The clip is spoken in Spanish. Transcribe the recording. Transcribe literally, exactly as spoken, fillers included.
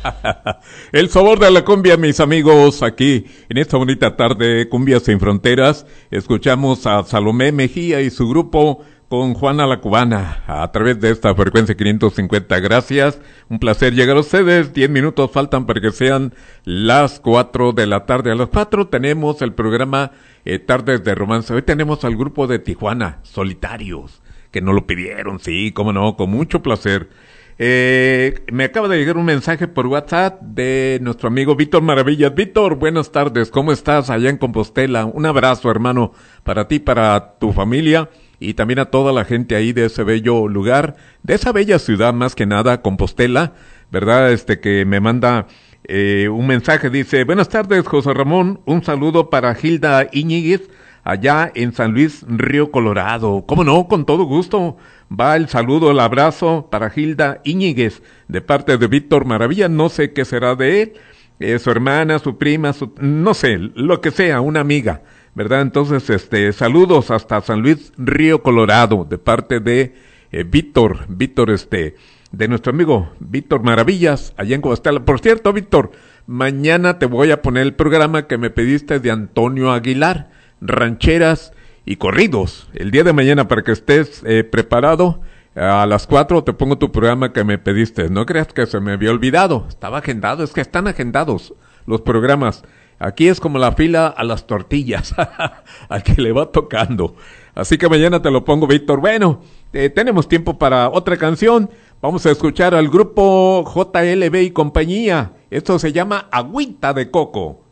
El sabor de la cumbia, mis amigos, aquí en esta bonita tarde, Cumbias Sin Fronteras, escuchamos a Salomé Mejía y su grupo con Juana la Cubana a través de esta frecuencia quinientos cincuenta. Gracias, un placer llegar a ustedes. Diez minutos faltan para que sean las cuatro de la tarde. A las cuatro tenemos el programa eh, Tardes de Romance. Hoy tenemos al grupo de Tijuana, Solitarios, que nos lo pidieron, sí, cómo no, con mucho placer. Eh, me acaba de llegar un mensaje por WhatsApp de nuestro amigo Víctor Maravillas. Víctor, buenas tardes, ¿cómo estás allá en Compostela? Un abrazo, hermano, para ti, para tu familia y también a toda la gente ahí de ese bello lugar, de esa bella ciudad, más que nada, Compostela, ¿verdad? Este que me manda eh, un mensaje, dice, buenas tardes, José Ramón, un saludo para Gilda Íñiguez, allá en San Luis, Río Colorado. ¿Cómo no? Con todo gusto. Va el saludo, el abrazo para Gilda Íñiguez, de parte de Víctor Maravilla. No sé qué será de él, eh, su hermana, su prima, su, no sé, lo que sea, una amiga, ¿verdad? Entonces, este, saludos hasta San Luis, Río Colorado, de parte de eh, Víctor, Víctor, este, de nuestro amigo Víctor Maravillas, allá en Compostela. Por cierto, Víctor, mañana te voy a poner el programa que me pediste de Antonio Aguilar, rancheras y corridos, el día de mañana, para que estés eh, preparado. A las cuatro te pongo tu programa que me pediste. No creas que se me había olvidado, estaba agendado, es que están agendados los programas. Aquí es como la fila a las tortillas, al que le va tocando. Así que mañana te lo pongo, Víctor. Bueno, eh, tenemos tiempo para otra canción. Vamos a escuchar al grupo J L B y compañía. Esto se llama Agüita de Coco.